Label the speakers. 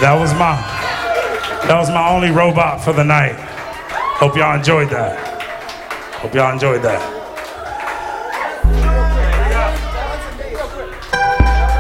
Speaker 1: That was my only robot for the night. Hope y'all enjoyed that.